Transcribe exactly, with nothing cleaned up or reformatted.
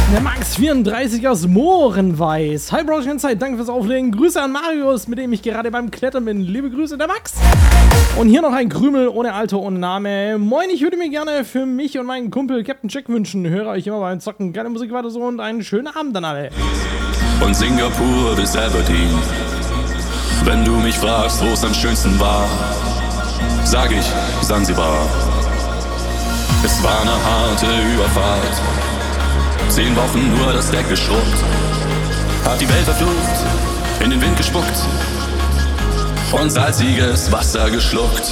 Der Max vierunddreißig aus Mohrenweiß. Hi Bro, Zeit, danke fürs Auflegen. Grüße an Marius, mit dem ich gerade beim Klettern bin. Liebe Grüße, der Max. Und hier noch ein Krümel ohne Alter, ohne Name. Moin, ich würde mir gerne für mich und meinen Kumpel Captain Jack wünschen. Höre euch immer beim Zocken. Geile Musik weiter so und einen schönen Abend dann alle. Von Singapur bis Aberdeen. Wenn du mich fragst, wo es am schönsten war, sag ich Sansibar. Es war eine harte Überfahrt. Zehn Wochen nur das Deck geschrubbt. Hat die Welt verflucht, in den Wind gespuckt und salziges Wasser geschluckt.